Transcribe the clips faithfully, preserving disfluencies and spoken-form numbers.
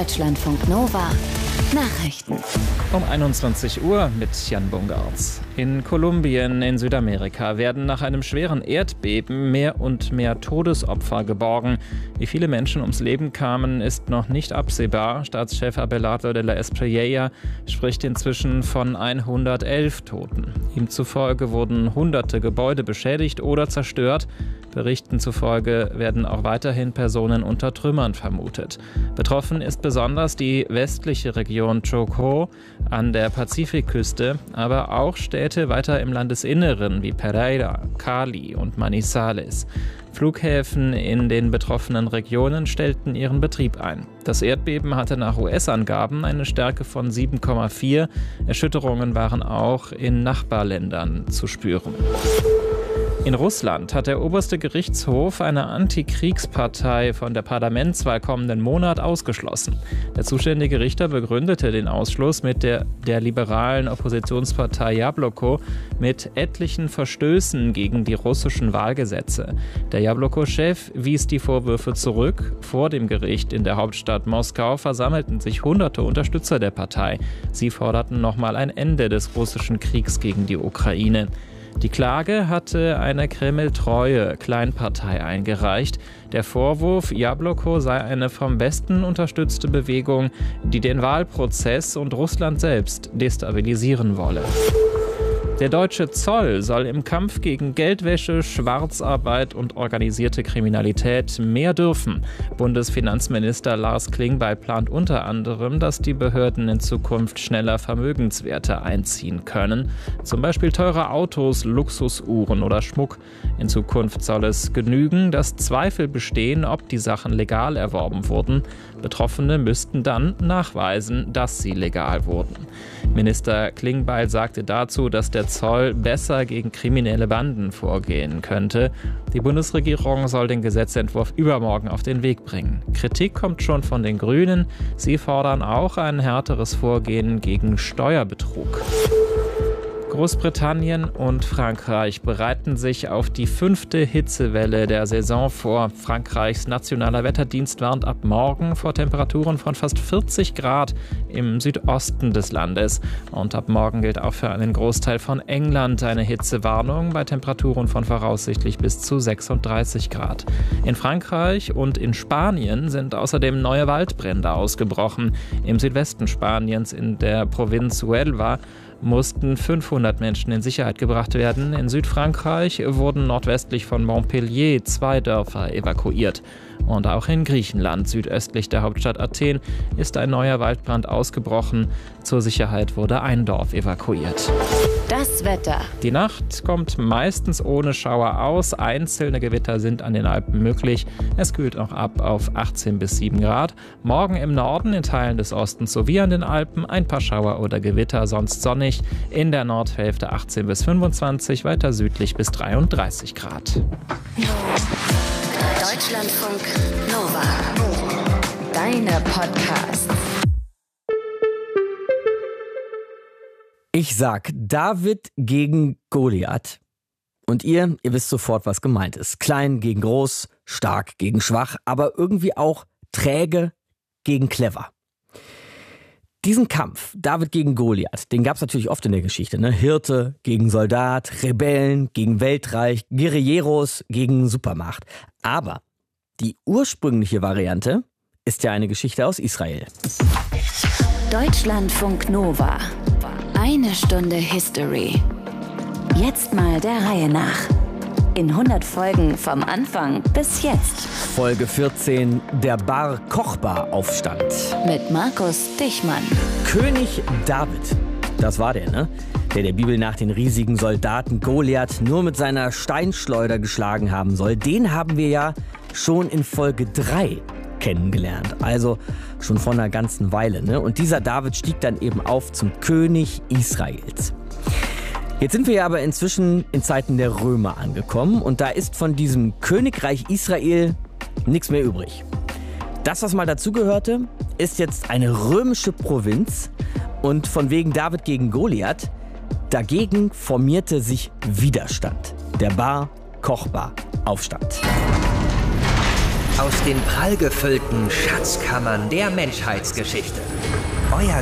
Deutschlandfunk Nova Nachrichten. Um einundzwanzig Uhr mit Jan Bungartz. In Kolumbien in Südamerika werden nach einem schweren Erdbeben mehr und mehr Todesopfer geborgen. Wie viele Menschen ums Leben kamen, ist noch nicht absehbar. Staatschef Abelardo de la Espriella spricht inzwischen von hundertelf Toten. Ihm zufolge wurden hunderte Gebäude beschädigt oder zerstört. Berichten zufolge werden auch weiterhin Personen unter Trümmern vermutet. Betroffen ist besonders die westliche Region Chocó an der Pazifikküste, aber auch Städte weiter im Landesinneren wie Pereira, Cali und Manizales. Flughäfen in den betroffenen Regionen stellten ihren Betrieb ein. Das Erdbeben hatte nach U S-Angaben eine Stärke von sieben Komma vier. Erschütterungen waren auch in Nachbarländern zu spüren. In Russland hat der oberste Gerichtshof eine Antikriegspartei von der Parlamentswahl kommenden Monat ausgeschlossen. Der zuständige Richter begründete den Ausschluss mit der, der liberalen Oppositionspartei Jabloko mit etlichen Verstößen gegen die russischen Wahlgesetze. Der Jabloko-Chef wies die Vorwürfe zurück. Vor dem Gericht in der Hauptstadt Moskau versammelten sich hunderte Unterstützer der Partei. Sie forderten nochmal ein Ende des russischen Kriegs gegen die Ukraine. Die Klage hatte eine Kreml-treue Kleinpartei eingereicht. Der Vorwurf, Jabloko sei eine vom Westen unterstützte Bewegung, die den Wahlprozess und Russland selbst destabilisieren wolle. Der deutsche Zoll soll im Kampf gegen Geldwäsche, Schwarzarbeit und organisierte Kriminalität mehr dürfen. Bundesfinanzminister Lars Klingbeil plant unter anderem, dass die Behörden in Zukunft schneller Vermögenswerte einziehen können. Zum Beispiel teure Autos, Luxusuhren oder Schmuck. In Zukunft soll es genügen, dass Zweifel bestehen, ob die Sachen legal erworben wurden. Betroffene müssten dann nachweisen, dass sie legal wurden. Minister Klingbeil sagte dazu, dass der Zoll besser gegen kriminelle Banden vorgehen könnte. Die Bundesregierung soll den Gesetzentwurf übermorgen auf den Weg bringen. Kritik kommt schon von den Grünen. Sie fordern auch ein härteres Vorgehen gegen Steuerbetrug. Großbritannien und Frankreich bereiten sich auf die fünfte Hitzewelle der Saison vor. Frankreichs nationaler Wetterdienst warnt ab morgen vor Temperaturen von fast vierzig Grad im Südosten des Landes. Und ab morgen gilt auch für einen Großteil von England eine Hitzewarnung bei Temperaturen von voraussichtlich bis zu sechsunddreißig Grad. In Frankreich und in Spanien sind außerdem neue Waldbrände ausgebrochen. Im Südwesten Spaniens in der Provinz Huelva mussten fünfhundert Menschen in Sicherheit gebracht werden. In Südfrankreich wurden nordwestlich von Montpellier zwei Dörfer evakuiert. Und auch in Griechenland, südöstlich der Hauptstadt Athen, ist ein neuer Waldbrand ausgebrochen. Zur Sicherheit wurde ein Dorf evakuiert. Das Wetter. Die Nacht kommt meistens ohne Schauer aus. Einzelne Gewitter sind an den Alpen möglich. Es kühlt auch ab auf achtzehn bis sieben Grad. Morgen im Norden, in Teilen des Ostens sowie an den Alpen ein paar Schauer oder Gewitter, sonst sonnig. In der Nordhälfte achtzehn bis fünfundzwanzig, weiter südlich bis dreiunddreißig Grad. Deutschlandfunk Nova. Deine Podcasts. Ich sag David gegen Goliath. Und ihr, ihr wisst sofort, was gemeint ist. Klein gegen groß, stark gegen schwach, aber irgendwie auch träge gegen clever. Diesen Kampf, David gegen Goliath, den gab es natürlich oft in der Geschichte. Ne? Hirte gegen Soldat, Rebellen gegen Weltreich, Guerilleros gegen Supermacht. Aber die ursprüngliche Variante ist ja eine Geschichte aus Israel. Deutschlandfunk Nova. Eine Stunde History. Jetzt mal der Reihe nach. In hundert Folgen vom Anfang bis jetzt. Folge vierzehn, der Bar Kochba-Aufstand. Mit Markus Dichmann. König David, das war der, ne? Der der Bibel nach den riesigen Soldaten Goliath nur mit seiner Steinschleuder geschlagen haben soll. Den haben wir ja schon in Folge drei kennengelernt. Also schon vor einer ganzen Weile, ne? Und dieser David stieg dann eben auf zum König Israels. Jetzt sind wir ja aber inzwischen in Zeiten der Römer angekommen und da ist von diesem Königreich Israel nichts mehr übrig. Das, was mal dazugehörte, ist jetzt eine römische Provinz und von wegen David gegen Goliath, dagegen formierte sich Widerstand. Der Bar Kochba Aufstand. Aus den prallgefüllten Schatzkammern der Menschheitsgeschichte. Euer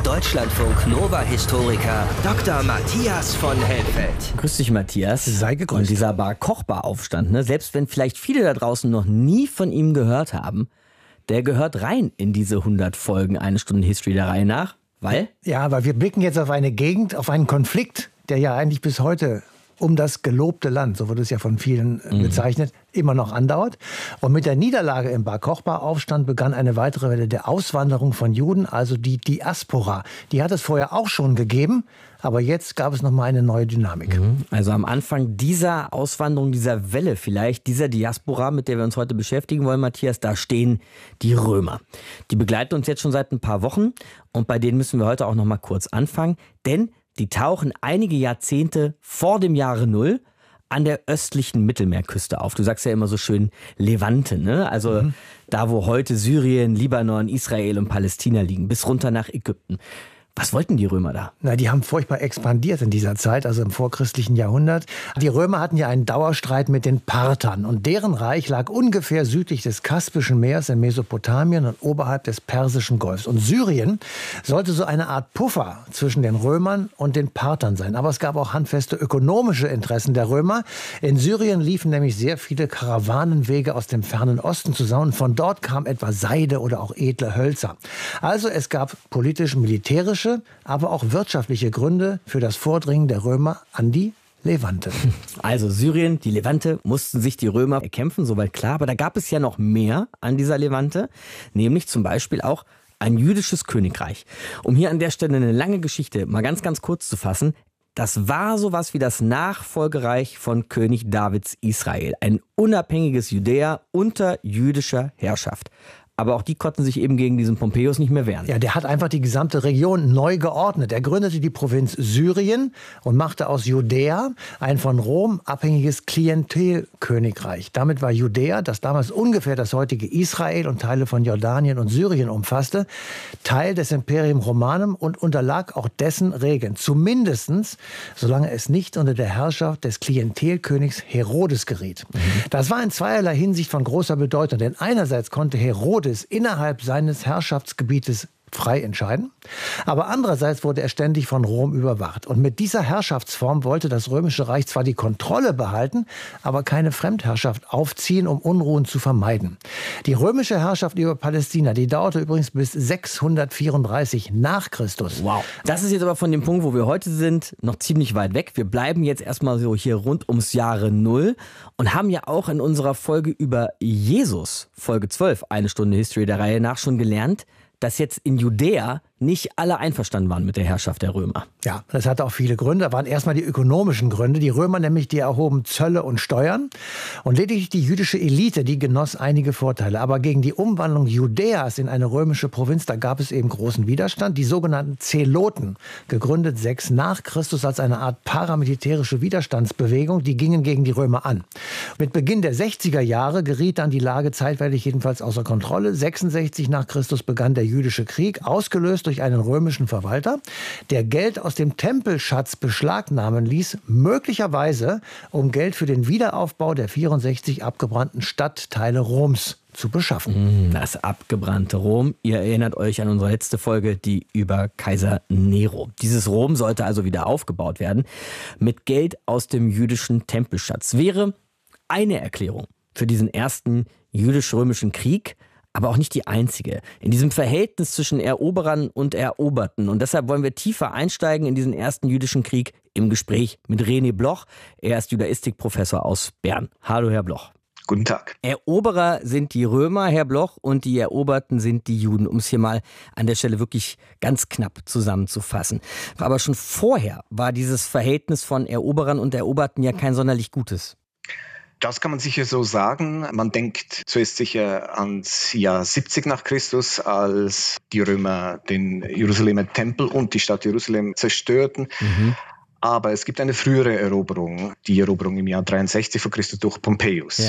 Deutschlandfunk-Nova-Historiker Doktor Matthias von Helfeld. Grüß dich, Matthias. Sei gegrüßt. Und dieser Bar-Kochba-Aufstand, ne, selbst wenn vielleicht viele da draußen noch nie von ihm gehört haben, der gehört rein in diese hundert Folgen Eine Stunde History der Reihe nach. Weil? Ja, weil wir blicken jetzt auf eine Gegend, auf einen Konflikt, der ja eigentlich bis heute um das gelobte Land, so wurde es ja von vielen mhm. bezeichnet, immer noch andauert. Und mit der Niederlage im Bar-Kochba-Aufstand begann eine weitere Welle der Auswanderung von Juden, also die Diaspora. Die hat es vorher auch schon gegeben, aber jetzt gab es nochmal eine neue Dynamik. Mhm. Also am Anfang dieser Auswanderung, dieser Welle vielleicht, dieser Diaspora, mit der wir uns heute beschäftigen wollen, Matthias, da stehen die Römer. Die begleiten uns jetzt schon seit ein paar Wochen und bei denen müssen wir heute auch nochmal kurz anfangen, denn die tauchen einige Jahrzehnte vor dem Jahre Null an der östlichen Mittelmeerküste auf. Du sagst ja immer so schön Levante, ne? Also mhm. da, wo heute Syrien, Libanon, Israel und Palästina liegen, bis runter nach Ägypten. Was wollten die Römer da? Na, die haben furchtbar expandiert in dieser Zeit, also im vorchristlichen Jahrhundert. Die Römer hatten ja einen Dauerstreit mit den Parthern und deren Reich lag ungefähr südlich des Kaspischen Meeres in Mesopotamien und oberhalb des Persischen Golfs. Und Syrien sollte so eine Art Puffer zwischen den Römern und den Parthern sein. Aber es gab auch handfeste ökonomische Interessen der Römer. In Syrien liefen nämlich sehr viele Karawanenwege aus dem fernen Osten zusammen. Und von dort kam etwa Seide oder auch edle Hölzer. Also es gab politisch-militärische aber auch wirtschaftliche Gründe für das Vordringen der Römer an die Levante. Also Syrien, die Levante mussten sich die Römer erkämpfen, soweit klar. Aber da gab es ja noch mehr an dieser Levante, nämlich zum Beispiel auch ein jüdisches Königreich. Um hier an der Stelle eine lange Geschichte mal ganz, ganz kurz zu fassen. Das war sowas wie das Nachfolgereich von König Davids Israel. Ein unabhängiges Judäa unter jüdischer Herrschaft. Aber auch die konnten sich eben gegen diesen Pompeius nicht mehr wehren. Ja, der hat einfach die gesamte Region neu geordnet. Er gründete die Provinz Syrien und machte aus Judäa ein von Rom abhängiges Klientelkönigreich. Damit war Judäa, das damals ungefähr das heutige Israel und Teile von Jordanien und Syrien umfasste, Teil des Imperium Romanum und unterlag auch dessen Regeln. Zumindestens, solange es nicht unter der Herrschaft des Klientelkönigs Herodes geriet. Mhm. Das war in zweierlei Hinsicht von großer Bedeutung. Denn einerseits konnte Herodes innerhalb seines Herrschaftsgebietes frei entscheiden. Aber andererseits wurde er ständig von Rom überwacht. Und mit dieser Herrschaftsform wollte das Römische Reich zwar die Kontrolle behalten, aber keine Fremdherrschaft aufziehen, um Unruhen zu vermeiden. Die römische Herrschaft über Palästina, die dauerte übrigens bis sechshundertvierunddreißig nach Christus. Wow. Das ist jetzt aber von dem Punkt, wo wir heute sind, noch ziemlich weit weg. Wir bleiben jetzt erstmal so hier rund ums Jahre Null und haben ja auch in unserer Folge über Jesus, Folge zwölf, Eine Stunde History der Reihe nach, schon gelernt, dass jetzt in Judäa nicht alle einverstanden waren mit der Herrschaft der Römer. Ja, das hatte auch viele Gründe. Da waren erstmal die ökonomischen Gründe. Die Römer nämlich, die erhoben Zölle und Steuern. Und lediglich die jüdische Elite, die genoss einige Vorteile. Aber gegen die Umwandlung Judäas in eine römische Provinz, da gab es eben großen Widerstand. Die sogenannten Zeloten, gegründet sechs nach Christus als eine Art paramilitärische Widerstandsbewegung, die gingen gegen die Römer an. Mit Beginn der sechziger Jahre geriet dann die Lage zeitweilig jedenfalls außer Kontrolle. sechsundsechzig nach Christus begann der jüdische Krieg, ausgelöst durch einen römischen Verwalter, der Geld aus dem Tempelschatz beschlagnahmen ließ, möglicherweise um Geld für den Wiederaufbau der vierundsechzig abgebrannten Stadtteile Roms zu beschaffen. Das abgebrannte Rom. Ihr erinnert euch an unsere letzte Folge, die über Kaiser Nero. Dieses Rom sollte also wieder aufgebaut werden mit Geld aus dem jüdischen Tempelschatz. Wäre eine Erklärung für diesen ersten jüdisch-römischen Krieg, aber auch nicht die einzige. In diesem Verhältnis zwischen Eroberern und Eroberten. Und deshalb wollen wir tiefer einsteigen in diesen ersten jüdischen Krieg im Gespräch mit René Bloch. Er ist Judaistikprofessor aus Bern. Hallo, Herr Bloch. Guten Tag. Eroberer sind die Römer, Herr Bloch, und die Eroberten sind die Juden, um es hier mal an der Stelle wirklich ganz knapp zusammenzufassen. Aber schon vorher war dieses Verhältnis von Eroberern und Eroberten ja kein sonderlich gutes. Das kann man sicher so sagen. Man denkt zuerst sicher ans Jahr siebzig nach Christus, als die Römer den Jerusalemer Tempel und die Stadt Jerusalem zerstörten. Mhm. Aber es gibt eine frühere Eroberung, die Eroberung im Jahr dreiundsechzig vor Christus durch Pompeius. Ja.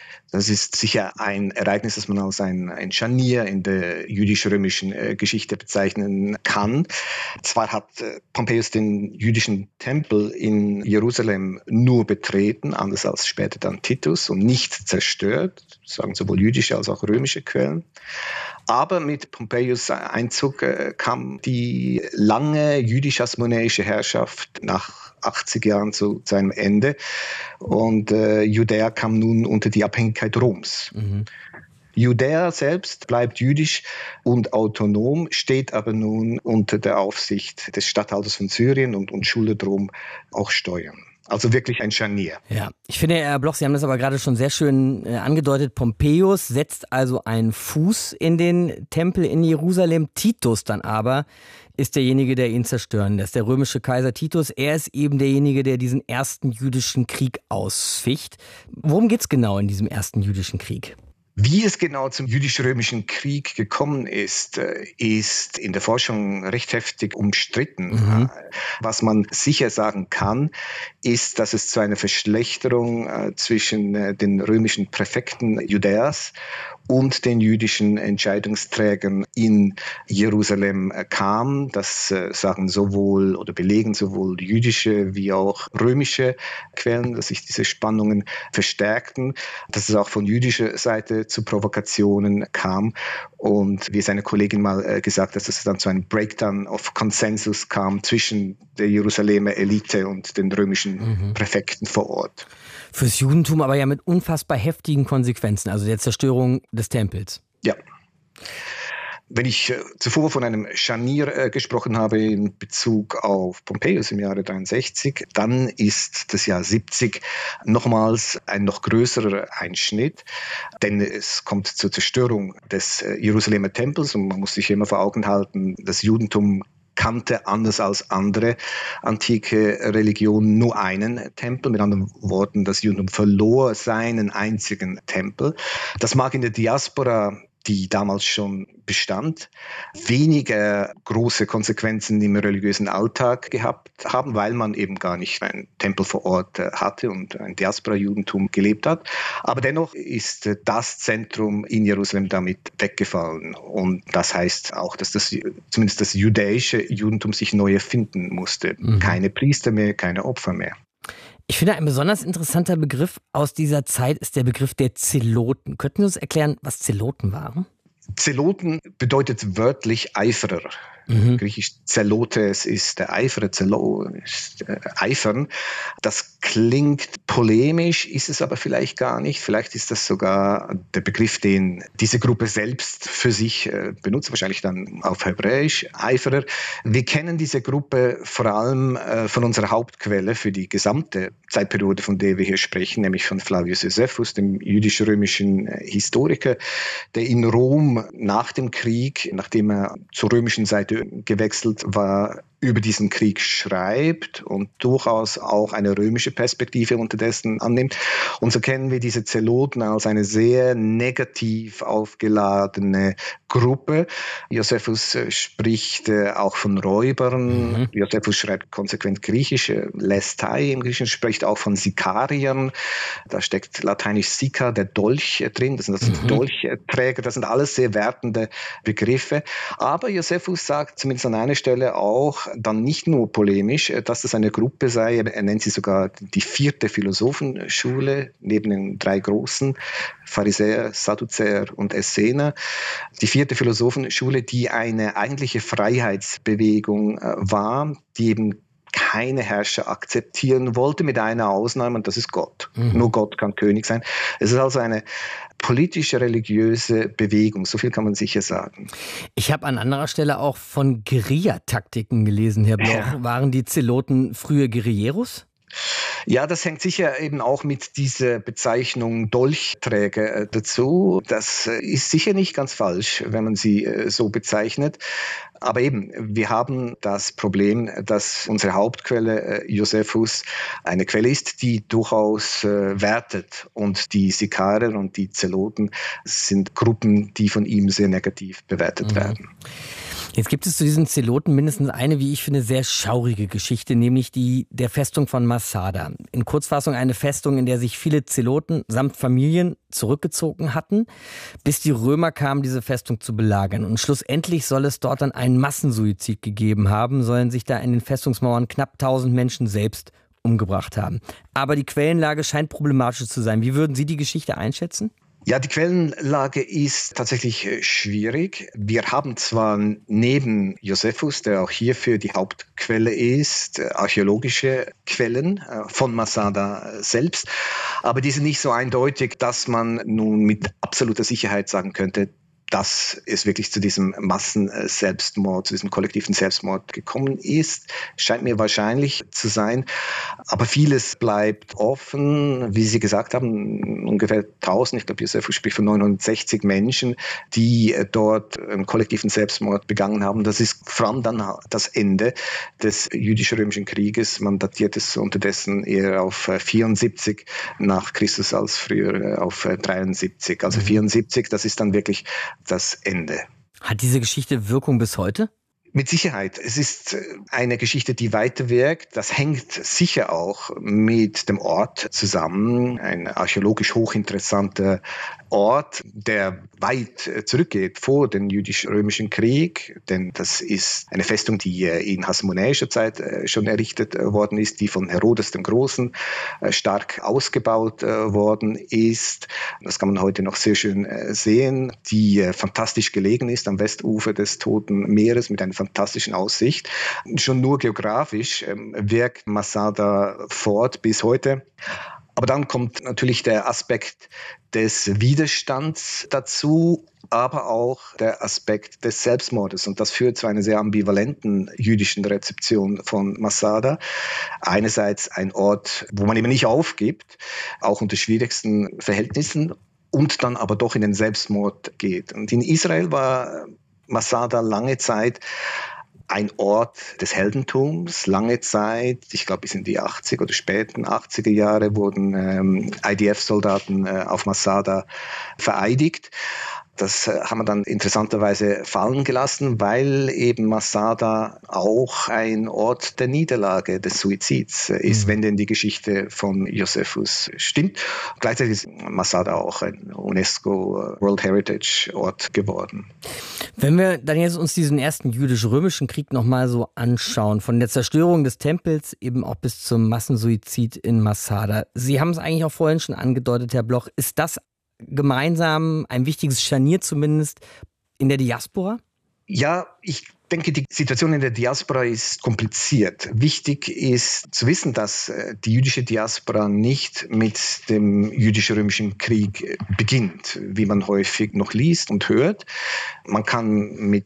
Das ist sicher ein Ereignis, das man als ein, ein Scharnier in der jüdisch-römischen äh, Geschichte bezeichnen kann. Zwar hat äh, Pompeius den jüdischen Tempel in Jerusalem nur betreten, anders als später dann Titus, und nicht zerstört, sagen sowohl jüdische als auch römische Quellen. Aber mit Pompeius' Einzug äh, kam die lange jüdisch-hasmonäische Herrschaft nach achtzig Jahren zu, zu einem Ende und äh, Judäa kam nun unter die Abhängigkeit Roms. Mhm. Judäa selbst bleibt jüdisch und autonom, steht aber nun unter der Aufsicht des Statthalters von Syrien und, und schuldet Rom auch Steuern. Also wirklich ein Scharnier. Ja, ich finde, Herr Bloch, Sie haben das aber gerade schon sehr schön äh, angedeutet. Pompeius setzt also einen Fuß in den Tempel in Jerusalem. Titus dann aber ist derjenige, der ihn zerstören lässt. Der römische Kaiser Titus, er ist eben derjenige, der diesen ersten jüdischen Krieg ausficht. Worum geht's genau in diesem ersten jüdischen Krieg? Wie es genau zum jüdisch-römischen Krieg gekommen ist, ist in der Forschung recht heftig umstritten. Mhm. Was man sicher sagen kann, ist, dass es zu einer Verschlechterung zwischen den römischen Präfekten Judäas und den jüdischen Entscheidungsträgern in Jerusalem kam. Das sagen sowohl oder belegen sowohl jüdische wie auch römische Quellen, dass sich diese Spannungen verstärkten, dass es auch von jüdischer Seite zu Provokationen kam und wie seine Kollegin mal gesagt hat, dass es dann zu einem Breakdown of Consensus kam zwischen der Jerusalemer Elite und den römischen mhm. Präfekten vor Ort. Fürs Judentum aber ja mit unfassbar heftigen Konsequenzen, also der Zerstörung des Tempels. Ja. Wenn ich äh, zuvor von einem Scharnier äh, gesprochen habe in Bezug auf Pompeius im Jahre dreiundsechzig, dann ist das Jahr siebzig nochmals ein noch größerer Einschnitt, denn es kommt zur Zerstörung des äh, Jerusalemer Tempels und man muss sich immer vor Augen halten, das Judentum kannte anders als andere antike Religionen nur einen Tempel. Mit anderen Worten, das Judentum verlor seinen einzigen Tempel. Das mag in der Diaspora, die damals schon bestand, weniger große Konsequenzen im religiösen Alltag gehabt haben, weil man eben gar nicht einen Tempel vor Ort hatte und ein Diaspora-Judentum gelebt hat. Aber dennoch ist das Zentrum in Jerusalem damit weggefallen. Und das heißt auch, dass das, zumindest das jüdische Judentum sich neu erfinden musste. Mhm. Keine Priester mehr, keine Opfer mehr. Ich finde, ein besonders interessanter Begriff aus dieser Zeit ist der Begriff der Zeloten. Könnten Sie uns erklären, was Zeloten waren? Zeloten bedeutet wörtlich Eiferer. Mhm. Griechisch Zelotes ist der Eiferer, Zelo ist äh, Eifern. Das klingt polemisch, ist es aber vielleicht gar nicht. Vielleicht ist das sogar der Begriff, den diese Gruppe selbst für sich äh, benutzt, wahrscheinlich dann auf Hebräisch, Eiferer. Wir kennen diese Gruppe vor allem äh, von unserer Hauptquelle für die gesamte Zeitperiode, von der wir hier sprechen, nämlich von Flavius Josephus, dem jüdisch-römischen äh, Historiker, der in Rom nach dem Krieg, nachdem er zur römischen Seite gewechselt war, über diesen Krieg schreibt und durchaus auch eine römische Perspektive unterdessen annimmt. Und so kennen wir diese Zeloten als eine sehr negativ aufgeladene Gruppe. Josephus spricht auch von Räubern. Mhm. Josephus schreibt konsequent Griechisch. Lestai im Griechischen spricht auch von Sikariern. Da steckt lateinisch Sika, der Dolch, drin. Das sind das mhm. Dolchträger. Das sind alles sehr wertende Begriffe. Aber Josephus sagt zumindest an einer Stelle auch, dann nicht nur polemisch, dass das eine Gruppe sei, er nennt sie sogar die vierte Philosophenschule, neben den drei großen, Pharisäer, Sadduzäer und Essener. Die vierte Philosophenschule, die eine eigentliche Freiheitsbewegung war, die eben keine Herrscher akzeptieren wollte, mit einer Ausnahme, und das ist Gott. Mhm. Nur Gott kann König sein. Es ist also eine politische, religiöse Bewegung, so viel kann man sicher sagen. Ich habe an anderer Stelle auch von Guerillataktiken gelesen, Herr Bloch. Ja. Waren die Zeloten frühe Guerilleros? Ja, das hängt sicher eben auch mit dieser Bezeichnung Dolchträger dazu. Das ist sicher nicht ganz falsch, wenn man sie so bezeichnet. Aber eben, wir haben das Problem, dass unsere Hauptquelle Josephus eine Quelle ist, die durchaus wertet. Und die Sikarer und die Zeloten sind Gruppen, die von ihm sehr negativ bewertet mhm. werden. Jetzt gibt es zu diesen Zeloten mindestens eine, wie ich finde, sehr schaurige Geschichte, nämlich die der Festung von Masada. In Kurzfassung eine Festung, in der sich viele Zeloten samt Familien zurückgezogen hatten, bis die Römer kamen, diese Festung zu belagern. Und schlussendlich soll es dort dann einen Massensuizid gegeben haben, sollen sich da in den Festungsmauern knapp tausend Menschen selbst umgebracht haben. Aber die Quellenlage scheint problematisch zu sein. Wie würden Sie die Geschichte einschätzen? Ja, die Quellenlage ist tatsächlich schwierig. Wir haben zwar neben Josephus, der auch hierfür die Hauptquelle ist, archäologische Quellen von Masada selbst, aber die sind nicht so eindeutig, dass man nun mit absoluter Sicherheit sagen könnte, dass es wirklich zu diesem Massenselbstmord, zu diesem kollektiven Selbstmord gekommen ist, scheint mir wahrscheinlich zu sein. Aber vieles bleibt offen. Wie Sie gesagt haben, ungefähr tausend, ich glaube, Josephus spricht von neunhundertsechzig Menschen, die dort einen kollektiven Selbstmord begangen haben. Das ist vor allem dann das Ende des jüdisch-römischen Krieges. Man datiert es unterdessen eher auf vierundsiebzig nach Christus als früher auf dreiundsiebzig. Also vierundsiebzig, das ist dann wirklich das Ende. Hat diese Geschichte Wirkung bis heute? Mit Sicherheit. Es ist eine Geschichte, die weiterwirkt. Das hängt sicher auch mit dem Ort zusammen. Ein archäologisch hochinteressanter Ort, der weit zurückgeht vor den jüdisch-römischen Krieg. Denn das ist eine Festung, die in hasmonäischer Zeit schon errichtet worden ist, die von Herodes dem Großen stark ausgebaut worden ist. Das kann man heute noch sehr schön sehen, die fantastisch gelegen ist am Westufer des Toten Meeres mit einer fantastischen Aussicht. Schon nur geografisch ähm, wirkt Masada fort bis heute. Aber dann kommt natürlich der Aspekt des Widerstands dazu, aber auch der Aspekt des Selbstmordes. Und das führt zu einer sehr ambivalenten jüdischen Rezeption von Masada. Einerseits ein Ort, wo man eben nicht aufgibt, auch unter schwierigsten Verhältnissen, und dann aber doch in den Selbstmord geht. Und in Israel war Masada lange Zeit ein Ort des Heldentums, lange Zeit, ich glaube bis in die achtziger oder späten achtziger Jahre wurden ähm, I D F-Soldaten äh, auf Masada vereidigt. Das haben wir dann interessanterweise fallen gelassen, weil eben Masada auch ein Ort der Niederlage, des Suizids ist, mhm. wenn denn die Geschichte von Josephus stimmt. Gleichzeitig ist Masada auch ein UNESCO World Heritage Ort geworden. Wenn wir dann jetzt uns diesen ersten jüdisch-römischen Krieg nochmal so anschauen, von der Zerstörung des Tempels eben auch bis zum Massensuizid in Masada. Sie haben es eigentlich auch vorhin schon angedeutet, Herr Bloch. Ist das gemeinsam ein wichtiges Scharnier zumindest in der Diaspora? Ja, ich denke, die Situation in der Diaspora ist kompliziert. Wichtig ist zu wissen, dass die jüdische Diaspora nicht mit dem jüdisch-römischen Krieg beginnt, wie man häufig noch liest und hört. Man kann mit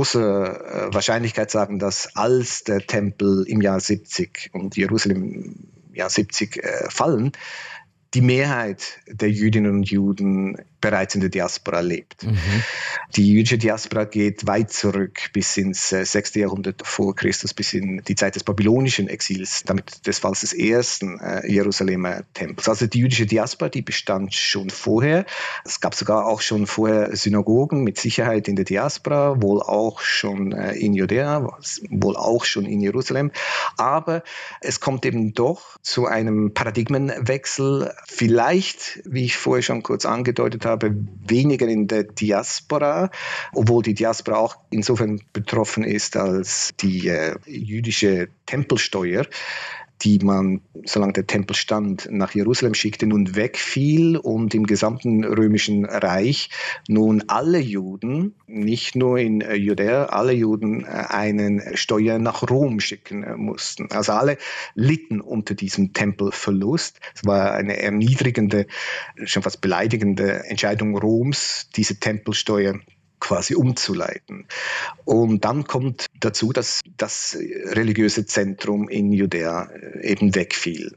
großer Wahrscheinlichkeit sagen, dass als der Tempel im Jahr siebzig und Jerusalem im Jahr siebzig fallen, die Mehrheit der Jüdinnen und Juden bereits in der Diaspora lebt. Mhm. Die jüdische Diaspora geht weit zurück bis ins äh, sechste Jahrhundert vor Christus, bis in die Zeit des babylonischen Exils, damit des Falls des ersten äh, Jerusalemer Tempels. Also die jüdische Diaspora, die bestand schon vorher. Es gab sogar auch schon vorher Synagogen mit Sicherheit in der Diaspora, wohl auch schon äh, in Judäa, wohl auch schon in Jerusalem. Aber es kommt eben doch zu einem Paradigmenwechsel, vielleicht, wie ich vorher schon kurz angedeutet habe, weniger in der Diaspora, obwohl die Diaspora auch insofern betroffen ist, als die äh, jüdische Tempelsteuer, die man, solange der Tempel stand, nach Jerusalem schickte, nun wegfiel und im gesamten römischen Reich nun alle Juden, nicht nur in Judäa, alle Juden einen Steuer nach Rom schicken mussten. Also alle litten unter diesem Tempelverlust. Es war eine erniedrigende, schon fast beleidigende Entscheidung Roms, diese Tempelsteuer quasi umzuleiten. Und dann kommt dazu, dass das religiöse Zentrum in Judäa eben wegfiel.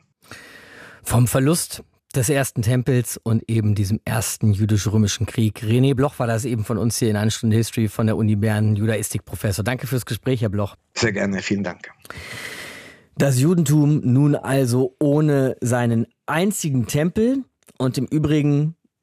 Vom Verlust des ersten Tempels und eben diesem ersten jüdisch-römischen Krieg. René Bloch war das eben von uns hier in einer Stunde History von der Uni Bern, Judaistikprofessor. Danke fürs Gespräch, Herr Bloch. Sehr gerne, vielen Dank. Das Judentum nun also ohne seinen einzigen Tempel und im Übrigen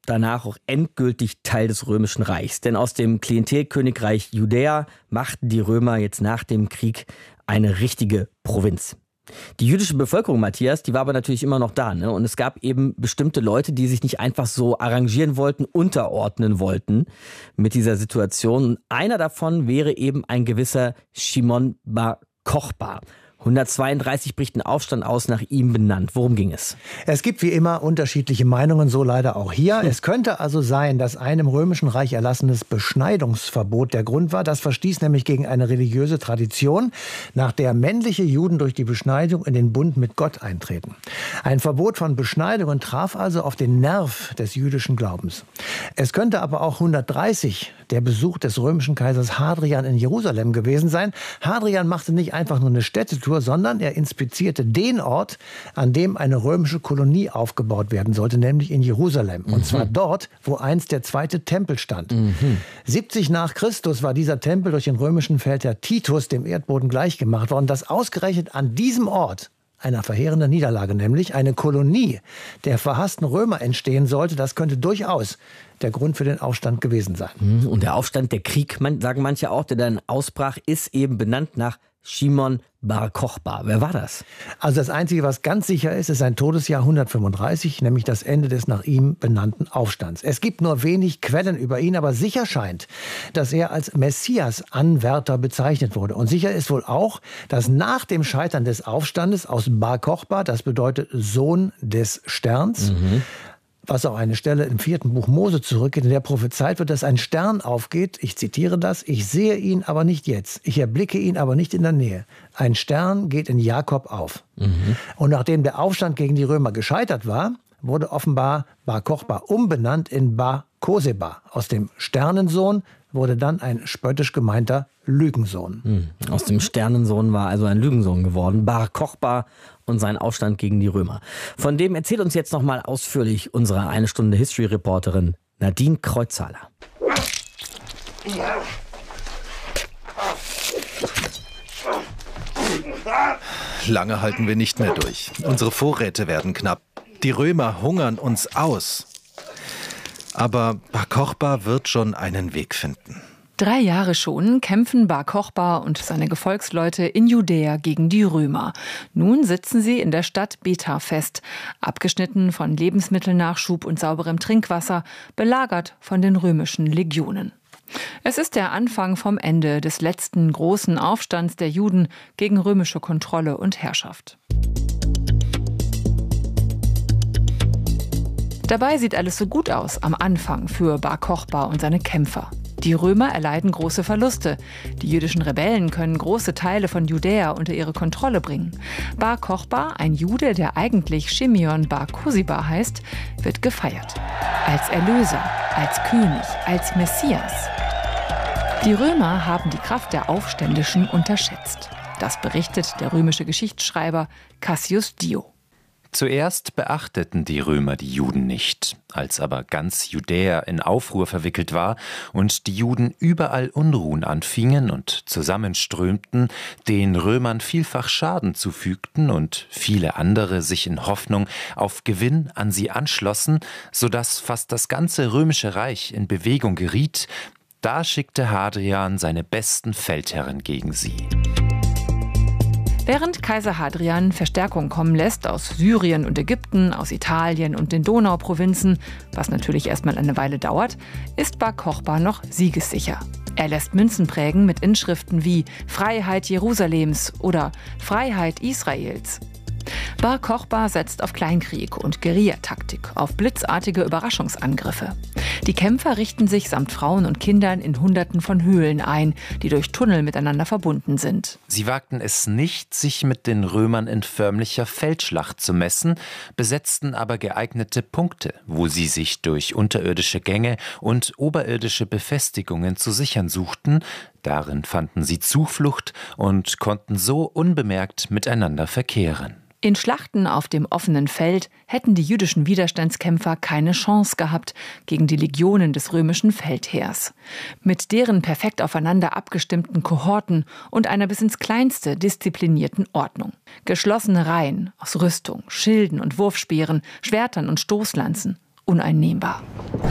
danach auch endgültig Teil des Römischen Reichs. Denn aus dem Klientelkönigreich Judäa machten die Römer jetzt nach dem Krieg eine richtige Provinz. Die jüdische Bevölkerung, Matthias, die war aber natürlich immer noch da, ne? Und es gab eben bestimmte Leute, die sich nicht einfach so arrangieren wollten, unterordnen wollten mit dieser Situation. Und einer davon wäre eben ein gewisser Shimon bar Kochba. hundertzweiunddreißig bricht ein Aufstand aus, nach ihm benannt. Worum ging es? Es gibt wie immer unterschiedliche Meinungen, so leider auch hier. Hm. Es könnte also sein, dass ein im Römischen Reich erlassenes Beschneidungsverbot der Grund war. Das verstieß nämlich gegen eine religiöse Tradition, nach der männliche Juden durch die Beschneidung in den Bund mit Gott eintreten. Ein Verbot von Beschneidungen traf also auf den Nerv des jüdischen Glaubens. Es könnte aber auch hundertdreißig der Besuch des römischen Kaisers Hadrian in Jerusalem gewesen sein. Hadrian machte nicht einfach nur eine Städtetour, sondern er inspizierte den Ort, an dem eine römische Kolonie aufgebaut werden sollte, nämlich in Jerusalem. Und mhm. zwar dort, wo einst der zweite Tempel stand. Mhm. siebzig nach Christus war dieser Tempel durch den römischen Feldherr Titus dem Erdboden gleichgemacht worden, dass ausgerechnet an diesem Ort einer verheerenden Niederlage, nämlich eine Kolonie der verhassten Römer entstehen sollte. Das könnte durchaus der Grund für den Aufstand gewesen sein. Und der Aufstand, der Krieg, sagen manche auch, der dann ausbrach, ist eben benannt nach Shimon bar Kochba. Wer war das? Also das Einzige, was ganz sicher ist, ist sein Todesjahr hundertfünfunddreißig, nämlich das Ende des nach ihm benannten Aufstands. Es gibt nur wenig Quellen über ihn, aber sicher scheint, dass er als Messias-Anwärter bezeichnet wurde. Und sicher ist wohl auch, dass nach dem Scheitern des Aufstandes aus Bar Kochba, das bedeutet Sohn des Sterns, mhm. was auch eine Stelle im vierten Buch Mose zurückgeht, in der prophezeit wird, dass ein Stern aufgeht. Ich zitiere das: Ich sehe ihn, aber nicht jetzt. Ich erblicke ihn, aber nicht in der Nähe. Ein Stern geht in Jakob auf. Mhm. Und nachdem der Aufstand gegen die Römer gescheitert war, wurde offenbar Bar Kochba umbenannt in Bar Koseba. Aus dem Sternensohn wurde dann ein spöttisch gemeinter Lügensohn. Mhm. Aus dem Sternensohn war also ein Lügensohn geworden. Bar Kochba und sein Aufstand gegen die Römer. Von dem erzählt uns jetzt noch mal ausführlich unsere eine Stunde History-Reporterin Nadine Kreuzhaler. Lange halten wir nicht mehr durch. Unsere Vorräte werden knapp. Die Römer hungern uns aus. Aber Bar Kochba wird schon einen Weg finden. Drei Jahre schon kämpfen Bar Kochba und seine Gefolgsleute in Judäa gegen die Römer. Nun sitzen sie in der Stadt Beta fest, abgeschnitten von Lebensmittelnachschub und sauberem Trinkwasser, belagert von den römischen Legionen. Es ist der Anfang vom Ende des letzten großen Aufstands der Juden gegen römische Kontrolle und Herrschaft. Dabei sieht alles so gut aus am Anfang für Bar Kochba und seine Kämpfer. Die Römer erleiden große Verluste. Die jüdischen Rebellen können große Teile von Judäa unter ihre Kontrolle bringen. Bar Kochba, ein Jude, der eigentlich Shimeon bar Kosiba heißt, wird gefeiert. Als Erlöser, als König, als Messias. Die Römer haben die Kraft der Aufständischen unterschätzt. Das berichtet der römische Geschichtsschreiber Cassius Dio. Zuerst beachteten die Römer die Juden nicht. Als aber ganz Judäa in Aufruhr verwickelt war und die Juden überall Unruhen anfingen und zusammenströmten, den Römern vielfach Schaden zufügten und viele andere sich in Hoffnung auf Gewinn an sie anschlossen, sodass fast das ganze römische Reich in Bewegung geriet, da schickte Hadrian seine besten Feldherren gegen sie. Während Kaiser Hadrian Verstärkung kommen lässt aus Syrien und Ägypten, aus Italien und den Donauprovinzen, was natürlich erstmal eine Weile dauert, ist Bar Kochba noch siegessicher. Er lässt Münzen prägen mit Inschriften wie Freiheit Jerusalems oder Freiheit Israels. Bar Kochba setzt auf Kleinkrieg und Guerillataktik, auf blitzartige Überraschungsangriffe. Die Kämpfer richten sich samt Frauen und Kindern in Hunderten von Höhlen ein, die durch Tunnel miteinander verbunden sind. Sie wagten es nicht, sich mit den Römern in förmlicher Feldschlacht zu messen, besetzten aber geeignete Punkte, wo sie sich durch unterirdische Gänge und oberirdische Befestigungen zu sichern suchten. Darin fanden sie Zuflucht und konnten so unbemerkt miteinander verkehren. In Schlachten auf dem offenen Feld hätten die jüdischen Widerstandskämpfer keine Chance gehabt gegen die Legionen des römischen Feldheers. Mit deren perfekt aufeinander abgestimmten Kohorten und einer bis ins Kleinste disziplinierten Ordnung. Geschlossene Reihen aus Rüstung, Schilden und Wurfspeeren, Schwertern und Stoßlanzen. uneinnehmbar.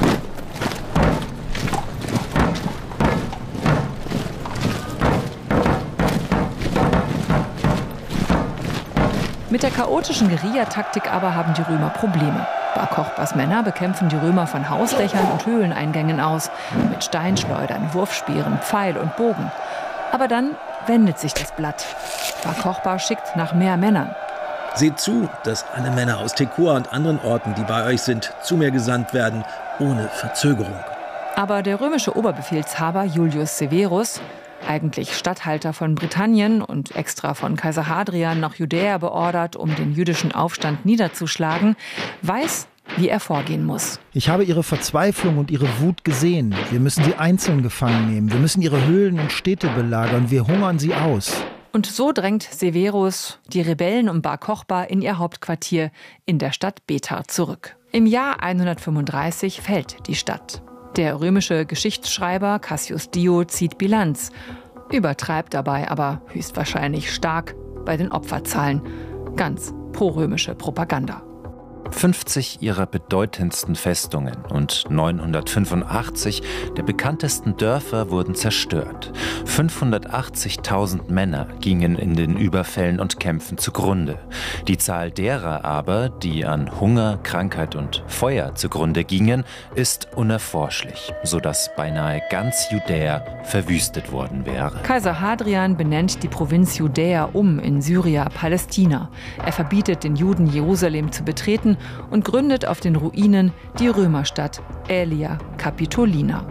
Mit der chaotischen Guerillataktik aber haben die Römer Probleme. Bar Kochbas Männer bekämpfen die Römer von Hausdächern und Höhleneingängen aus, mit Steinschleudern, Wurfspeeren, Pfeil und Bogen. Aber dann wendet sich das Blatt. Bar Kochba schickt nach mehr Männern. Seht zu, dass alle Männer aus Tekoa und anderen Orten, die bei euch sind, zu mir gesandt werden, ohne Verzögerung. Aber der römische Oberbefehlshaber Julius Severus, eigentlich Statthalter von Britannien und extra von Kaiser Hadrian nach Judäa beordert, um den jüdischen Aufstand niederzuschlagen, weiß, wie er vorgehen muss. Ich habe ihre Verzweiflung und ihre Wut gesehen. Wir müssen sie einzeln gefangen nehmen. Wir müssen ihre Höhlen und Städte belagern. Wir hungern sie aus. Und so drängt Severus die Rebellen um Bar Kochba in ihr Hauptquartier in der Stadt Bether zurück. Im Jahr hundertfünfunddreißig fällt die Stadt. Der römische Geschichtsschreiber Cassius Dio zieht Bilanz, übertreibt dabei aber höchstwahrscheinlich stark bei den Opferzahlen. Ganz prorömische Propaganda. fünfzig ihrer bedeutendsten Festungen und neunhundertfünfundachtzig der bekanntesten Dörfer wurden zerstört. fünfhundertachtzigtausend Männer gingen in den Überfällen und Kämpfen zugrunde. Die Zahl derer aber, die an Hunger, Krankheit und Feuer zugrunde gingen, ist unerforschlich, sodass beinahe ganz Judäa verwüstet worden wäre. Kaiser Hadrian benennt die Provinz Judäa um in Syria-Palästina. Er verbietet den Juden, Jerusalem zu betreten und gründet auf den Ruinen die Römerstadt Aelia Capitolina.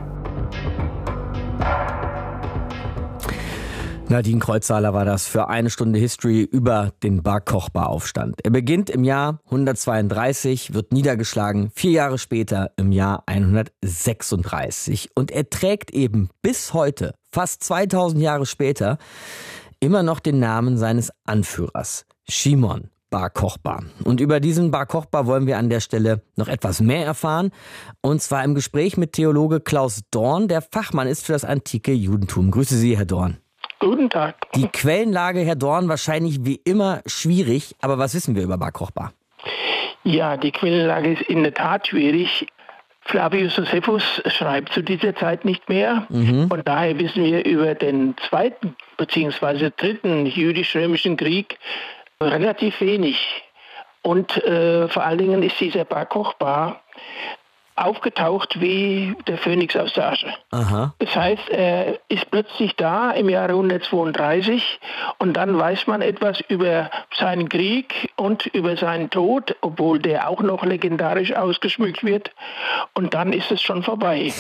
Nadine Kreuzhaler war das für eine Stunde History über den Bar Kochba-Aufstand. Er beginnt im Jahr hundertzweiunddreißig, wird niedergeschlagen, vier Jahre später im Jahr hundertsechsunddreißig. Und er trägt eben bis heute, fast zweitausend Jahre später, immer noch den Namen seines Anführers, Shimon Bar Kochba. Und über diesen Bar Kochba wollen wir an der Stelle noch etwas mehr erfahren. Und zwar im Gespräch mit Theologe Klaus Dorn, der Fachmann ist für das antike Judentum. Grüße Sie, Herr Dorn. Guten Tag. Die Quellenlage, Herr Dorn, wahrscheinlich wie immer schwierig. Aber was wissen wir über Bar Kochba? Ja, die Quellenlage ist in der Tat schwierig. Flavius Josephus schreibt zu dieser Zeit nicht mehr. Mhm. Von daher wissen wir über den zweiten bzw. dritten jüdisch-römischen Krieg relativ wenig. Und äh, vor allen Dingen ist dieser Bar Kochba aufgetaucht wie der Phönix aus der Asche. Aha. Das heißt, er ist plötzlich da im Jahre hundertzweiunddreißig und dann weiß man etwas über seinen Krieg und über seinen Tod, obwohl der auch noch legendarisch ausgeschmückt wird. Und dann ist es schon vorbei.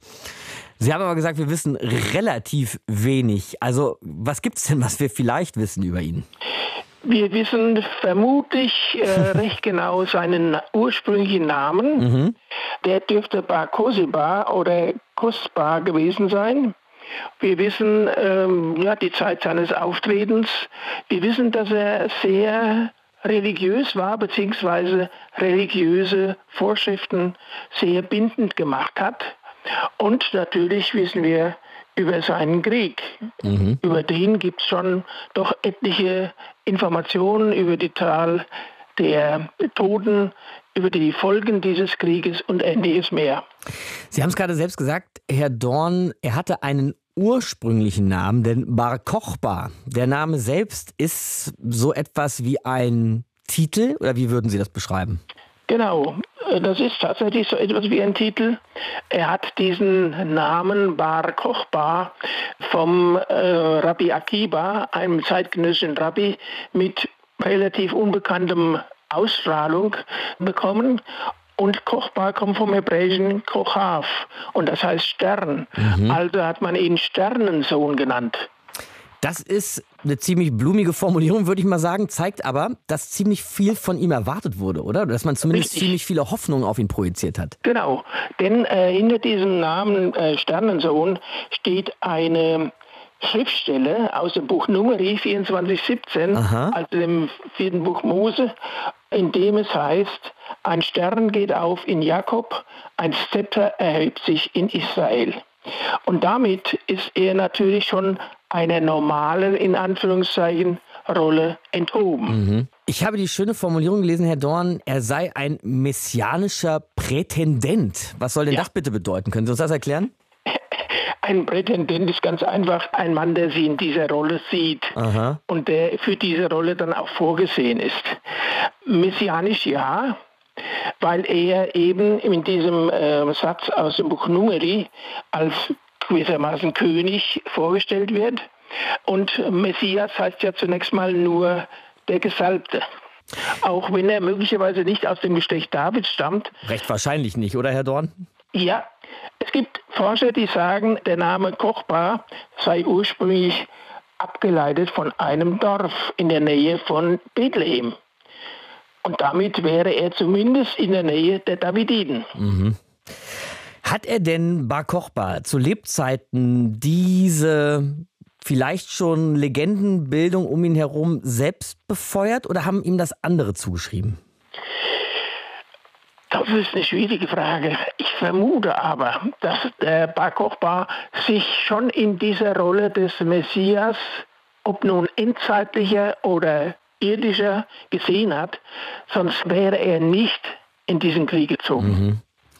Sie haben aber gesagt, wir wissen relativ wenig. Also was gibt es denn, was wir vielleicht wissen über ihn? Wir wissen vermutlich äh, recht genau seinen ursprünglichen Namen. Mhm. Der dürfte Bar Kosiba oder Kosba gewesen sein. Wir wissen ähm, ja, die Zeit seines Auftretens. Wir wissen, dass er sehr religiös war, beziehungsweise religiöse Vorschriften sehr bindend gemacht hat. Und natürlich wissen wir über seinen Krieg. Mhm. Über den gibt es schon doch etliche Informationen über die Zahl der Toten, über die Folgen dieses Krieges und ähnliches mehr. Sie haben es gerade selbst gesagt, Herr Dorn, er hatte einen ursprünglichen Namen, denn Bar Kochba, der Name selbst ist so etwas wie ein Titel, oder wie würden Sie das beschreiben? Genau, das ist tatsächlich so etwas wie ein Titel. Er hat diesen Namen Bar Kochba vom äh, Rabbi Akiba, einem zeitgenössischen Rabbi mit relativ unbekanntem Ausstrahlung, bekommen. Und Kochba kommt vom hebräischen Kochav und das heißt Stern. Mhm. Also hat man ihn Sternensohn genannt. Das ist eine ziemlich blumige Formulierung, würde ich mal sagen, zeigt aber, dass ziemlich viel von ihm erwartet wurde, oder? Dass man zumindest Richtig. ziemlich viele Hoffnungen auf ihn projiziert hat. Genau, denn äh, hinter diesem Namen äh, Sternensohn steht eine Schriftstelle aus dem Buch Numeri vierundzwanzig siebzehn, Aha. also dem vierten Buch Mose, in dem es heißt, ein Stern geht auf in Jakob, ein Zepter erhebt sich in Israel. Und damit ist er natürlich schon einer normalen, in Anführungszeichen, Rolle enthoben. Mhm. Ich habe die schöne Formulierung gelesen, Herr Dorn, er sei ein messianischer Prätendent. Was soll denn ja. das bitte bedeuten? Können Sie uns das erklären? Ein Prätendent ist ganz einfach ein Mann, der sie in dieser Rolle sieht. Aha. Und der für diese Rolle dann auch vorgesehen ist. Messianisch ja, weil er eben in diesem äh, Satz aus dem Buch Numeri als gewissermaßen König vorgestellt wird. Und Messias heißt ja zunächst mal nur der Gesalbte. Auch wenn er möglicherweise nicht aus dem Geschlecht Davids stammt. Recht wahrscheinlich nicht, oder Herr Dorn? Ja, es gibt Forscher, die sagen, der Name Kochba sei ursprünglich abgeleitet von einem Dorf in der Nähe von Bethlehem. Und damit wäre er zumindest in der Nähe der Davididen. Mhm. Hat er denn Bar Kochba zu Lebzeiten diese vielleicht schon Legendenbildung um ihn herum selbst befeuert oder haben ihm das andere zugeschrieben? Das ist eine schwierige Frage. Ich vermute aber, dass der Bar Kochba sich schon in dieser Rolle des Messias, ob nun endzeitlicher oder irdischer, gesehen hat, sonst wäre er nicht in diesen Krieg gezogen. Mhm.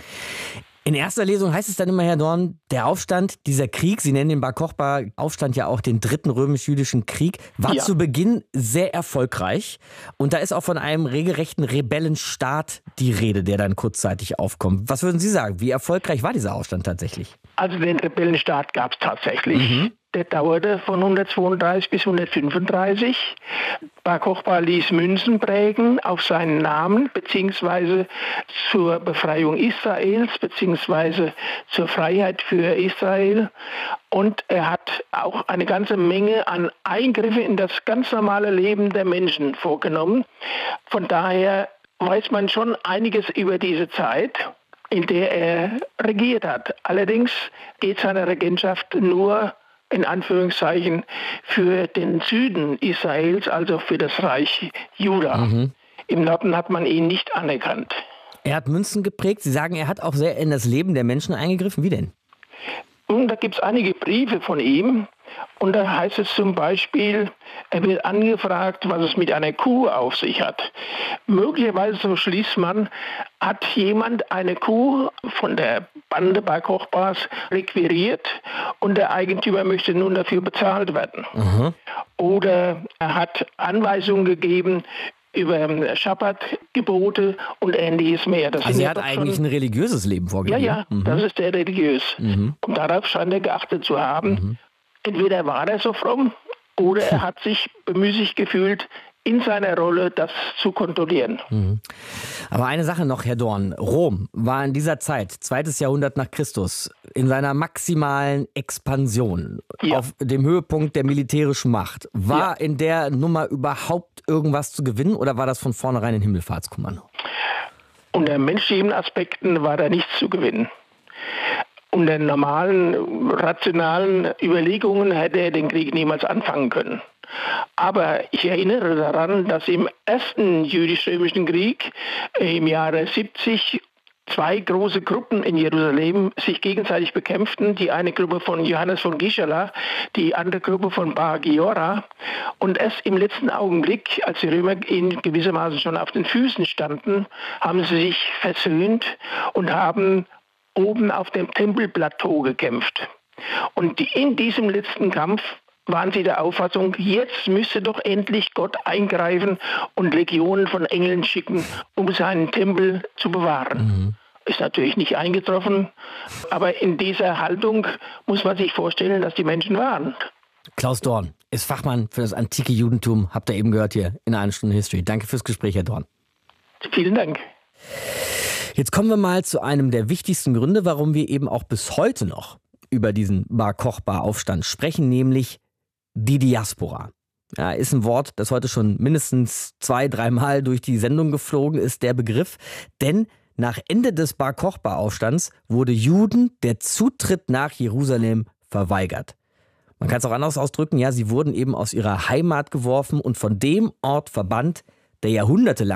In erster Lesung heißt es dann immer, Herr Dorn, der Aufstand, dieser Krieg, Sie nennen den Bar Kochba-Aufstand ja auch den dritten römisch-jüdischen Krieg, war ja. zu Beginn sehr erfolgreich. Und da ist auch von einem regelrechten Rebellenstaat die Rede, der dann kurzzeitig aufkommt. Was würden Sie sagen, wie erfolgreich war dieser Aufstand tatsächlich? Also den Rebellenstaat gab es tatsächlich. Mhm. Der dauerte von hundertzweiunddreißig bis hundertfünfunddreißig. Bar Kochba ließ Münzen prägen auf seinen Namen, beziehungsweise zur Befreiung Israels, beziehungsweise zur Freiheit für Israel. Und er hat auch eine ganze Menge an Eingriffen in das ganz normale Leben der Menschen vorgenommen. Von daher weiß man schon einiges über diese Zeit, in der er regiert hat. Allerdings geht seine Regentschaft nur in Anführungszeichen für den Süden Israels, also für das Reich Juda. Mhm. Im Norden hat man ihn nicht anerkannt. Er hat Münzen geprägt. Sie sagen, er hat auch sehr in das Leben der Menschen eingegriffen. Wie denn? Und da gibt es einige Briefe von ihm. Und da heißt es zum Beispiel, er wird angefragt, was es mit einer Kuh auf sich hat. Möglicherweise, so schließt man, hat jemand eine Kuh von der Bande Bar Kochbas requiriert und der Eigentümer möchte nun dafür bezahlt werden. Mhm. Oder er hat Anweisungen gegeben über Schabbatgebote und Ähnliches mehr. Das also er hat eigentlich schon ein religiöses Leben vorgegeben? Ja, ja, mhm. das ist sehr religiös. Mhm. Und darauf scheint er geachtet zu haben. Mhm. Entweder war er so fromm oder er hat sich bemüßigt gefühlt, in seiner Rolle das zu kontrollieren. Mhm. Aber eine Sache noch, Herr Dorn. Rom war in dieser Zeit, zweites Jahrhundert nach Christus, in seiner maximalen Expansion, ja. auf dem Höhepunkt der militärischen Macht. War ja. in der Nummer überhaupt irgendwas zu gewinnen oder war das von vornherein ein Himmelfahrtskommando? Unter menschlichen Aspekten war da nichts zu gewinnen. Unter normalen, rationalen Überlegungen hätte er den Krieg niemals anfangen können. Aber ich erinnere daran, dass im ersten jüdisch-römischen Krieg im Jahre siebzig zwei große Gruppen in Jerusalem sich gegenseitig bekämpften. Die eine Gruppe von Johannes von Gischala, die andere Gruppe von Bar Giora. Und erst im letzten Augenblick, als die Römer ihnen gewissermaßen schon auf den Füßen standen, haben sie sich versöhnt und haben oben auf dem Tempelplateau gekämpft. Und die, in diesem letzten Kampf waren sie der Auffassung, jetzt müsste doch endlich Gott eingreifen und Legionen von Engeln schicken, um seinen Tempel zu bewahren. Mhm. Ist natürlich nicht eingetroffen, aber in dieser Haltung muss man sich vorstellen, dass die Menschen waren. Klaus Dorn ist Fachmann für das antike Judentum, habt ihr eben gehört hier in einer Stunde History. Danke fürs Gespräch, Herr Dorn. Vielen Dank. Jetzt kommen wir mal zu einem der wichtigsten Gründe, warum wir eben auch bis heute noch über diesen Bar Kochba-Aufstand sprechen, nämlich die Diaspora. Ja, ist ein Wort, das heute schon mindestens zwei, dreimal durch die Sendung geflogen ist, der Begriff. Denn nach Ende des Bar Kochba-Aufstands wurde Juden der Zutritt nach Jerusalem verweigert. Man kann es auch anders ausdrücken, ja, sie wurden eben aus ihrer Heimat geworfen und von dem Ort verbannt, der jahrhundertelang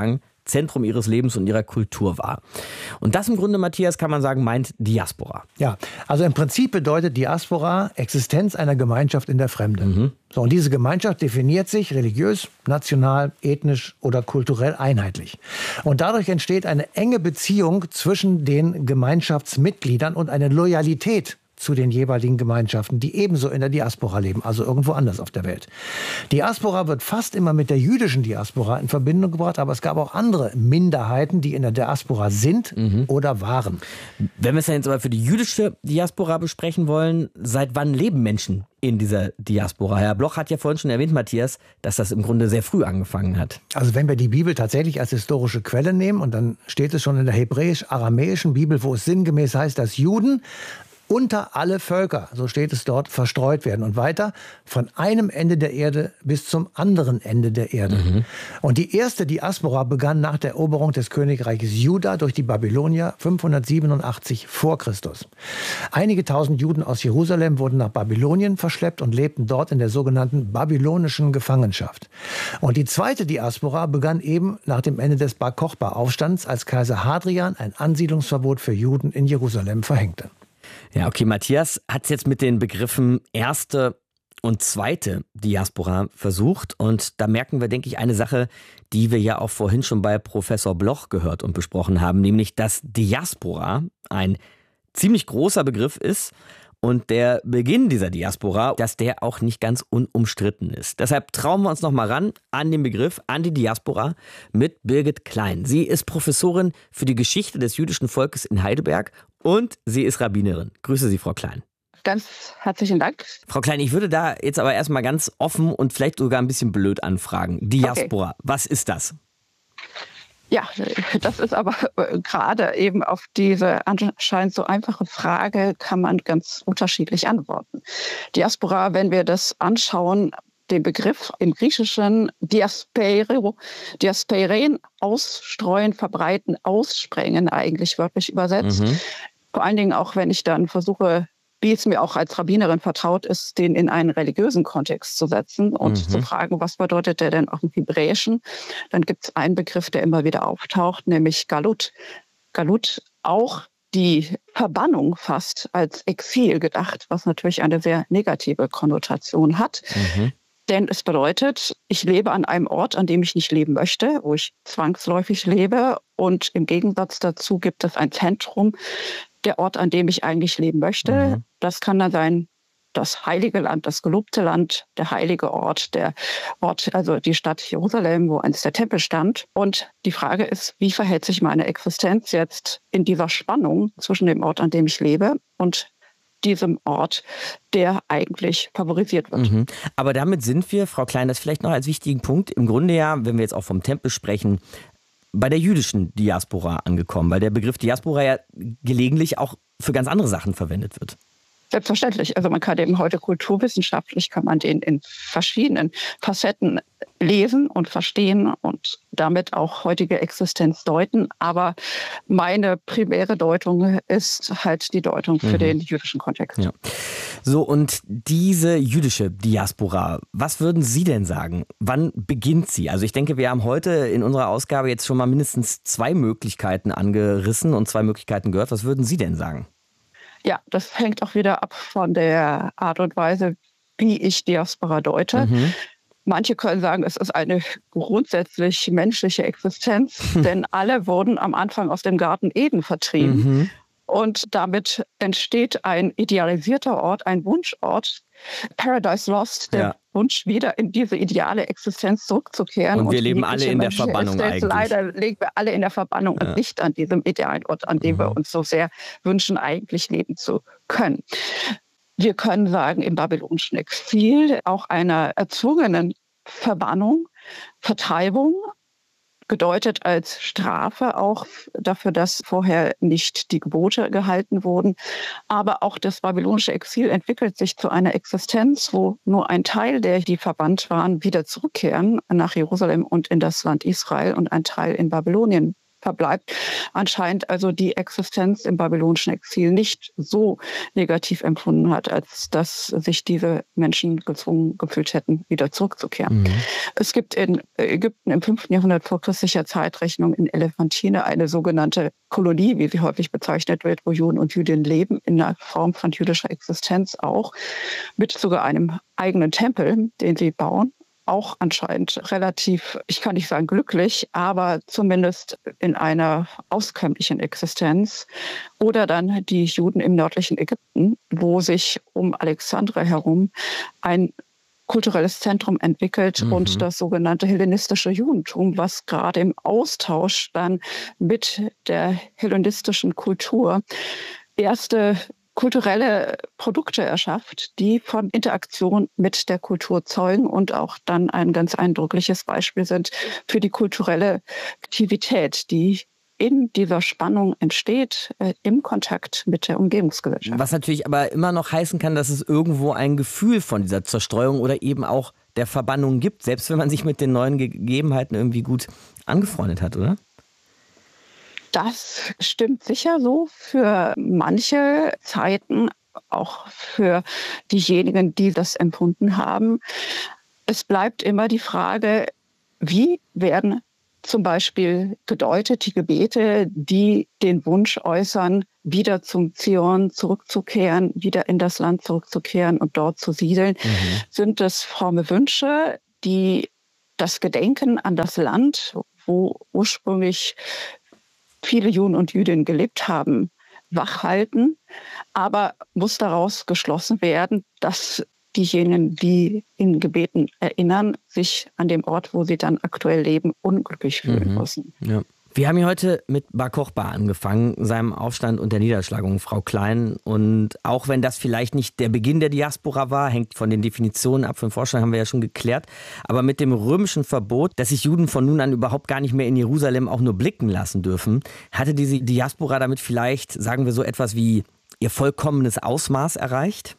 Zentrum ihres Lebens und ihrer Kultur war. Und das im Grunde, Matthias, kann man sagen, meint Diaspora. Ja, also im Prinzip bedeutet Diaspora Existenz einer Gemeinschaft in der Fremde. Mhm. So, und diese Gemeinschaft definiert sich religiös, national, ethnisch oder kulturell einheitlich. Und dadurch entsteht eine enge Beziehung zwischen den Gemeinschaftsmitgliedern und eine Loyalität zu den jeweiligen Gemeinschaften, die ebenso in der Diaspora leben, also irgendwo anders auf der Welt. Diaspora wird fast immer mit der jüdischen Diaspora in Verbindung gebracht, aber es gab auch andere Minderheiten, die in der Diaspora sind mhm. oder waren. Wenn wir es dann jetzt aber für die jüdische Diaspora besprechen wollen, seit wann leben Menschen in dieser Diaspora? Herr Bloch hat ja vorhin schon erwähnt, Matthias, dass das im Grunde sehr früh angefangen hat. Also wenn wir die Bibel tatsächlich als historische Quelle nehmen, und dann steht es schon in der hebräisch-aramäischen Bibel, wo es sinngemäß heißt, dass Juden unter alle Völker, so steht es dort, verstreut werden. Und weiter von einem Ende der Erde bis zum anderen Ende der Erde. Mhm. Und die erste Diaspora begann nach der Eroberung des Königreiches Juda durch die Babylonier fünfhundertsiebenundachtzig vor Christus. Einige tausend Juden aus Jerusalem wurden nach Babylonien verschleppt und lebten dort in der sogenannten babylonischen Gefangenschaft. Und die zweite Diaspora begann eben nach dem Ende des Bar Kochba-Aufstands, als Kaiser Hadrian ein Ansiedlungsverbot für Juden in Jerusalem verhängte. Ja, okay, Matthias hat es jetzt mit den Begriffen erste und zweite Diaspora versucht. Und da merken wir, denke ich, eine Sache, die wir ja auch vorhin schon bei Professor Bloch gehört und besprochen haben, nämlich, dass Diaspora ein ziemlich großer Begriff ist und der Beginn dieser Diaspora, dass der auch nicht ganz unumstritten ist. Deshalb trauen wir uns noch mal ran an den Begriff, an die Diaspora mit Birgit Klein. Sie ist Professorin für die Geschichte des jüdischen Volkes in Heidelberg und sie ist Rabbinerin. Grüße Sie, Frau Klein. Ganz herzlichen Dank. Frau Klein, ich würde da jetzt aber erstmal ganz offen und vielleicht sogar ein bisschen blöd anfragen. Diaspora, okay. Was ist das? Ja, das ist aber gerade eben auf diese anscheinend so einfache Frage kann man ganz unterschiedlich antworten. Diaspora, wenn wir das anschauen, den Begriff im Griechischen Diaspero, Diasperen, ausstreuen, verbreiten, aussprengen eigentlich wörtlich übersetzt. Mhm. Vor allen Dingen auch, wenn ich dann versuche, wie es mir auch als Rabbinerin vertraut ist, den in einen religiösen Kontext zu setzen und mhm. zu fragen, was bedeutet der denn auch im Hebräischen? Dann gibt es einen Begriff, der immer wieder auftaucht, nämlich Galut. Galut, auch die Verbannung fast als Exil gedacht, was natürlich eine sehr negative Konnotation hat. Mhm. Denn es bedeutet, ich lebe an einem Ort, an dem ich nicht leben möchte, wo ich zwangsläufig lebe. Und im Gegensatz dazu gibt es ein Zentrum, der Ort, an dem ich eigentlich leben möchte. Mhm. Das kann dann sein, das heilige Land, das gelobte Land, der heilige Ort, der Ort, also die Stadt Jerusalem, wo einst der Tempel stand. Und die Frage ist, wie verhält sich meine Existenz jetzt in dieser Spannung zwischen dem Ort, an dem ich lebe, und diesem Ort, der eigentlich favorisiert wird. Mhm. Aber damit sind wir, Frau Klein, das vielleicht noch als wichtigen Punkt, im Grunde ja, wenn wir jetzt auch vom Tempel sprechen, bei der jüdischen Diaspora angekommen, weil der Begriff Diaspora ja gelegentlich auch für ganz andere Sachen verwendet wird. Selbstverständlich. Also man kann eben heute kulturwissenschaftlich, kann man den in verschiedenen Facetten lesen und verstehen und damit auch heutige Existenz deuten. Aber meine primäre Deutung ist halt die Deutung für mhm. den jüdischen Kontext. Ja. So, und diese jüdische Diaspora, was würden Sie denn sagen? Wann beginnt sie? Also ich denke, wir haben heute in unserer Ausgabe jetzt schon mal mindestens zwei Möglichkeiten angerissen und zwei Möglichkeiten gehört. Was würden Sie denn sagen? Ja, das hängt auch wieder ab von der Art und Weise, wie ich Diaspora deute. Mhm. Manche können sagen, es ist eine grundsätzlich menschliche Existenz, denn alle wurden am Anfang aus dem Garten Eden vertrieben. Mhm. Und damit entsteht ein idealisierter Ort, ein Wunschort, Paradise Lost, der ja. Wunsch, wieder in diese ideale Existenz zurückzukehren. Und wir und leben alle in der Verbannung eigentlich. Leider leben wir alle in der Verbannung ja. und nicht an diesem idealen Ort, an dem mhm. wir uns so sehr wünschen, eigentlich leben zu können. Wir können sagen, im babylonischen Exil, auch einer erzwungenen Verbannung, Vertreibung, gedeutet als Strafe auch dafür, dass vorher nicht die Gebote gehalten wurden. Aber auch das babylonische Exil entwickelt sich zu einer Existenz, wo nur ein Teil der, die verbannt waren, wieder zurückkehren nach Jerusalem und in das Land Israel und ein Teil in Babylonien verbleibt, anscheinend also die Existenz im babylonischen Exil nicht so negativ empfunden hat, als dass sich diese Menschen gezwungen gefühlt hätten, wieder zurückzukehren. Mhm. Es gibt in Ägypten im fünften Jahrhundert vor christlicher Zeitrechnung in Elephantine eine sogenannte Kolonie, wie sie häufig bezeichnet wird, wo Juden und Jüdinnen leben, in einer Form von jüdischer Existenz auch, mit sogar einem eigenen Tempel, den sie bauen. Auch anscheinend relativ, ich kann nicht sagen glücklich, aber zumindest in einer auskömmlichen Existenz. Oder dann die Juden im nördlichen Ägypten, wo sich um Alexandria herum ein kulturelles Zentrum entwickelt mhm. und das sogenannte hellenistische Judentum, was gerade im Austausch dann mit der hellenistischen Kultur erste kulturelle Produkte erschafft, die von Interaktion mit der Kultur zeugen und auch dann ein ganz eindrückliches Beispiel sind für die kulturelle Aktivität, die in dieser Spannung entsteht, äh, im Kontakt mit der Umgebungsgesellschaft. Was natürlich aber immer noch heißen kann, dass es irgendwo ein Gefühl von dieser Zerstreuung oder eben auch der Verbannung gibt, selbst wenn man sich mit den neuen Gegebenheiten irgendwie gut angefreundet hat, oder? Das stimmt sicher so für manche Zeiten, auch für diejenigen, die das empfunden haben. Es bleibt immer die Frage, wie werden zum Beispiel gedeutet die Gebete, die den Wunsch äußern, wieder zum Zion zurückzukehren, wieder in das Land zurückzukehren und dort zu siedeln. Mhm. Sind es fromme Wünsche, die das Gedenken an das Land, wo ursprünglich viele Juden und Jüdinnen gelebt haben, wachhalten. Aber muss daraus geschlossen werden, dass diejenigen, die in Gebeten erinnern, sich an dem Ort, wo sie dann aktuell leben, unglücklich fühlen mhm. müssen. Ja. Wir haben hier heute mit Bar Kochba angefangen, seinem Aufstand und der Niederschlagung, Frau Klein. Und auch wenn das vielleicht nicht der Beginn der Diaspora war, hängt von den Definitionen ab, von Vorstand haben wir ja schon geklärt. Aber mit dem römischen Verbot, dass sich Juden von nun an überhaupt gar nicht mehr in Jerusalem auch nur blicken lassen dürfen, hatte diese Diaspora damit vielleicht, sagen wir so etwas wie ihr vollkommenes Ausmaß erreicht?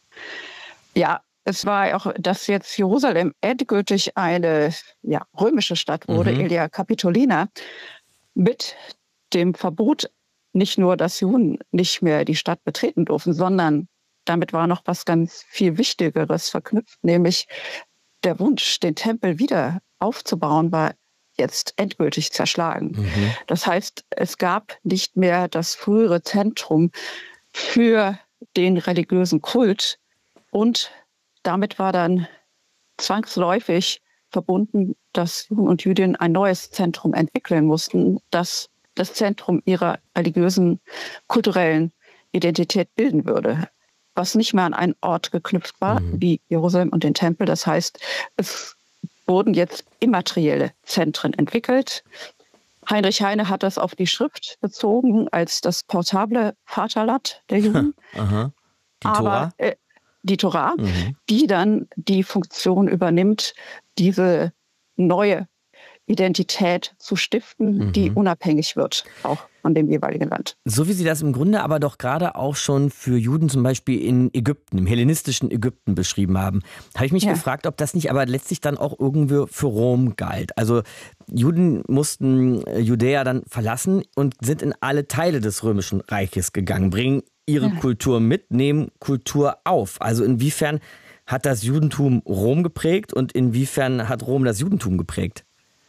Ja, es war ja auch, dass jetzt Jerusalem endgültig eine ja, römische Stadt wurde, mhm. Aelia Capitolina, mit dem Verbot nicht nur, dass Juden nicht mehr die Stadt betreten durften, sondern damit war noch was ganz viel Wichtigeres verknüpft, nämlich der Wunsch, den Tempel wieder aufzubauen, war jetzt endgültig zerschlagen. Mhm. Das heißt, es gab nicht mehr das frühere Zentrum für den religiösen Kult und damit war dann zwangsläufig verbunden, dass Juden und Jüdinnen ein neues Zentrum entwickeln mussten, das das Zentrum ihrer religiösen, kulturellen Identität bilden würde, was nicht mehr an einen Ort geknüpft war, mhm. wie Jerusalem und den Tempel. Das heißt, es wurden jetzt immaterielle Zentren entwickelt. Heinrich Heine hat das auf die Schrift bezogen als das portable Vaterland der Juden. Aha. Die Aber, Tora? Äh, die Tora, mhm. die dann die Funktion übernimmt, diese neue Identität zu stiften, mhm. die unabhängig wird, auch von dem jeweiligen Land. So wie Sie das im Grunde aber doch gerade auch schon für Juden zum Beispiel in Ägypten, im hellenistischen Ägypten beschrieben haben, habe ich mich ja. gefragt, ob das nicht aber letztlich dann auch irgendwie für Rom galt. Also Juden mussten Judäa dann verlassen und sind in alle Teile des Römischen Reiches gegangen, bringen ihre ja. Kultur mit, nehmen Kultur auf. Also inwiefern hat das Judentum Rom geprägt und inwiefern hat Rom das Judentum geprägt?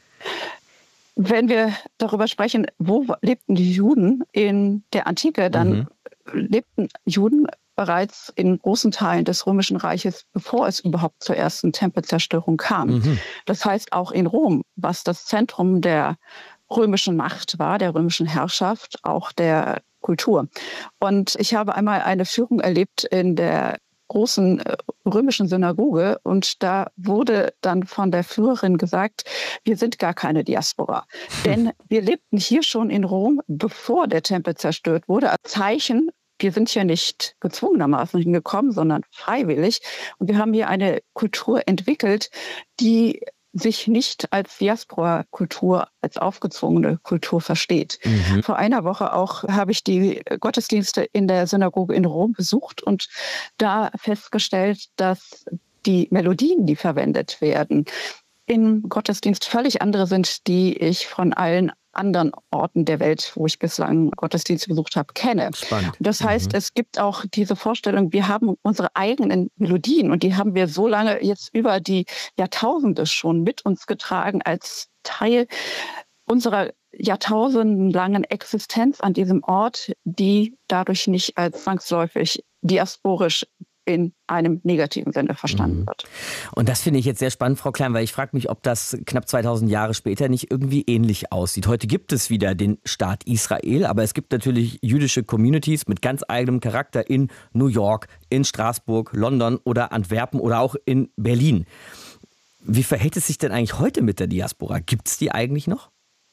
Wenn wir darüber sprechen, wo lebten die Juden in der Antike, dann mhm. lebten Juden bereits in großen Teilen des Römischen Reiches, bevor es überhaupt zur ersten Tempelzerstörung kam. Mhm. Das heißt, auch in Rom, was das Zentrum der römischen Macht war, der römischen Herrschaft, auch der Kultur. Und ich habe einmal eine Führung erlebt in der großen römischen Synagoge und da wurde dann von der Führerin gesagt, wir sind gar keine Diaspora. Denn wir lebten hier schon in Rom, bevor der Tempel zerstört wurde, als Zeichen, wir sind hier nicht gezwungenermaßen hingekommen, sondern freiwillig. Und wir haben hier eine Kultur entwickelt, die sich nicht als Diaspora-Kultur, als aufgezwungene Kultur versteht. Mhm. Vor einer Woche auch habe ich die Gottesdienste in der Synagoge in Rom besucht und da festgestellt, dass die Melodien, die verwendet werden, im Gottesdienst völlig andere sind, die ich von allen anderen Orten der Welt, wo ich bislang Gottesdienst besucht habe, kenne. Spannend. Das heißt, Mhm. es gibt auch diese Vorstellung, wir haben unsere eigenen Melodien und die haben wir so lange jetzt über die Jahrtausende schon mit uns getragen als Teil unserer jahrtausendenlangen Existenz an diesem Ort, die dadurch nicht als zwangsläufig diasporisch in einem negativen Sinne verstanden wird. Und das finde ich jetzt sehr spannend, Frau Klein, weil ich frage mich, ob das knapp zweitausend Jahre später nicht irgendwie ähnlich aussieht. Heute gibt es wieder den Staat Israel, aber es gibt natürlich jüdische Communities mit ganz eigenem Charakter in New York, in Straßburg, London oder Antwerpen oder auch in Berlin. Wie verhält es sich denn eigentlich heute mit der Diaspora? Gibt es die eigentlich noch?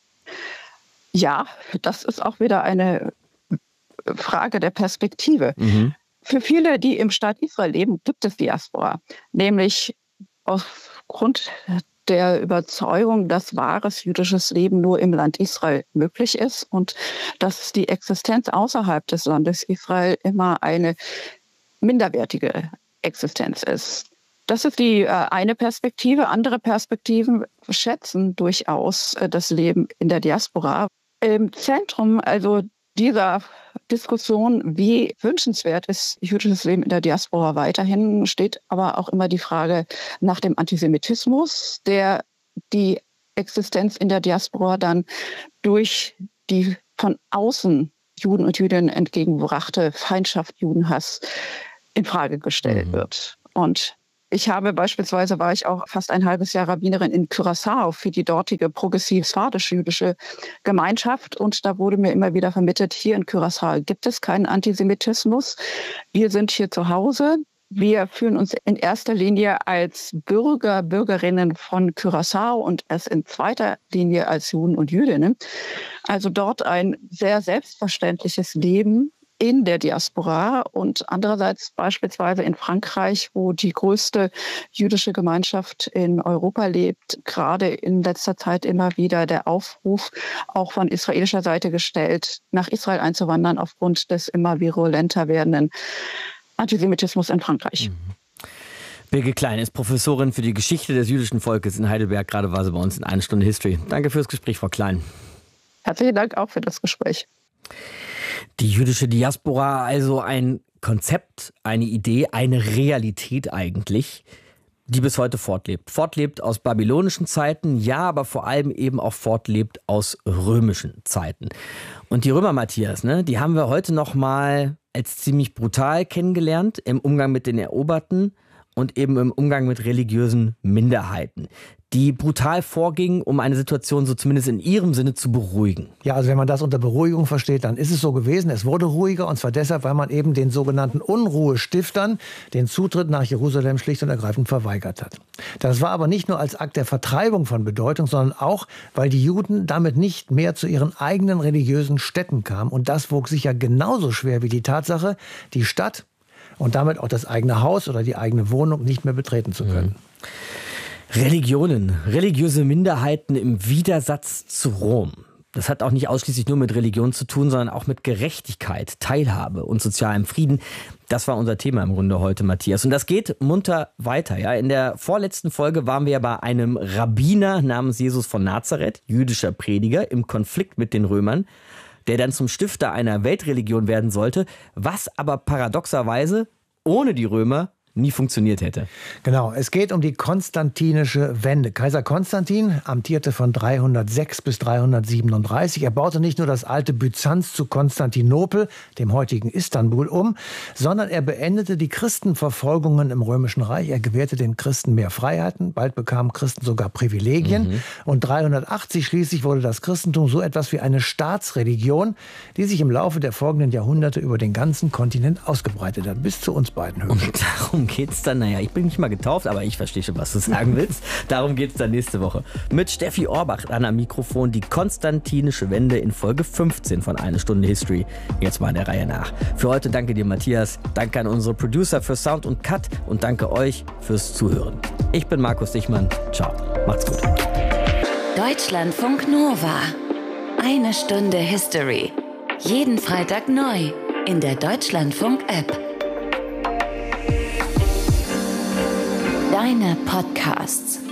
Ja, das ist auch wieder eine Frage der Perspektive. Mhm. Für viele, die im Staat Israel leben, gibt es Diaspora, nämlich aufgrund der Überzeugung, dass wahres jüdisches Leben nur im Land Israel möglich ist und dass die Existenz außerhalb des Landes Israel immer eine minderwertige Existenz ist. Das ist die äh, eine Perspektive. Andere Perspektiven schätzen durchaus äh, das Leben in der Diaspora. Im Zentrum also dieser Diskussion, wie wünschenswert ist jüdisches Leben in der Diaspora weiterhin, steht aber auch immer die Frage nach dem Antisemitismus, der die Existenz in der Diaspora dann durch die von außen Juden und Jüdinnen entgegengebrachte Feindschaft, Judenhass in Frage gestellt mhm. wird. Und ich habe beispielsweise, war ich auch fast ein halbes Jahr Rabbinerin in Curaçao für die dortige progressiv-swardisch-jüdische Gemeinschaft. Und da wurde mir immer wieder vermittelt, hier in Curaçao gibt es keinen Antisemitismus. Wir sind hier zu Hause. Wir fühlen uns in erster Linie als Bürger, Bürgerinnen von Curaçao und erst in zweiter Linie als Juden und Jüdinnen. Also dort ein sehr selbstverständliches Leben in der Diaspora und andererseits beispielsweise in Frankreich, wo die größte jüdische Gemeinschaft in Europa lebt, gerade in letzter Zeit immer wieder der Aufruf, auch von israelischer Seite gestellt, nach Israel einzuwandern aufgrund des immer virulenter werdenden Antisemitismus in Frankreich. Mhm. Birgit Klein ist Professorin für die Geschichte des jüdischen Volkes in Heidelberg. Gerade war sie bei uns in einer Stunde History. Danke fürs Gespräch, Frau Klein. Herzlichen Dank auch für das Gespräch. Die jüdische Diaspora, also ein Konzept, eine Idee, eine Realität eigentlich, die bis heute fortlebt. Fortlebt aus babylonischen Zeiten, ja, aber vor allem eben auch fortlebt aus römischen Zeiten. Und die Römer, Matthias, ne, die haben wir heute noch mal als ziemlich brutal kennengelernt im Umgang mit den Eroberten und eben im Umgang mit religiösen Minderheiten, die brutal vorgingen, um eine Situation so zumindest in ihrem Sinne zu beruhigen. Ja, also wenn man das unter Beruhigung versteht, dann ist es so gewesen. Es wurde ruhiger und zwar deshalb, weil man eben den sogenannten Unruhestiftern den Zutritt nach Jerusalem schlicht und ergreifend verweigert hat. Das war aber nicht nur als Akt der Vertreibung von Bedeutung, sondern auch, weil die Juden damit nicht mehr zu ihren eigenen religiösen Städten kamen. Und das wog sicher genauso schwer wie die Tatsache, die Stadt und damit auch das eigene Haus oder die eigene Wohnung nicht mehr betreten zu können. Religionen, religiöse Minderheiten im Widersatz zu Rom. Das hat auch nicht ausschließlich nur mit Religion zu tun, sondern auch mit Gerechtigkeit, Teilhabe und sozialem Frieden. Das war unser Thema im Grunde heute, Matthias. Und das geht munter weiter. Ja? In der vorletzten Folge waren wir ja bei einem Rabbiner namens Jesus von Nazareth, jüdischer Prediger, im Konflikt mit den Römern, der dann zum Stifter einer Weltreligion werden sollte, was aber paradoxerweise ohne die Römer nie funktioniert hätte. Genau, es geht um die konstantinische Wende. Kaiser Konstantin amtierte von dreihundertsechs bis dreihundertsiebenunddreißig. Er baute nicht nur das alte Byzanz zu Konstantinopel, dem heutigen Istanbul, um, sondern er beendete die Christenverfolgungen im Römischen Reich. Er gewährte den Christen mehr Freiheiten. Bald bekamen Christen sogar Privilegien. Mhm. Und dreihundertachtzig schließlich wurde das Christentum so etwas wie eine Staatsreligion, die sich im Laufe der folgenden Jahrhunderte über den ganzen Kontinent ausgebreitet hat, bis zu uns beiden Höfen. Und darum geht's dann, naja, ich bin nicht mal getauft, aber ich verstehe schon, was du sagen willst. Darum geht's dann nächste Woche. Mit Steffi Orbach an am Mikrofon, die konstantinische Wende in Folge fünfzehn von Eine Stunde History. Jetzt mal in der Reihe nach. Für heute danke dir, Matthias. Danke an unsere Producer für Sound und Cut und danke euch fürs Zuhören. Ich bin Markus Dichmann. Ciao. Macht's gut. Deutschlandfunk Nova. Eine Stunde History. Jeden Freitag neu in der Deutschlandfunk-App. Deine Podcasts.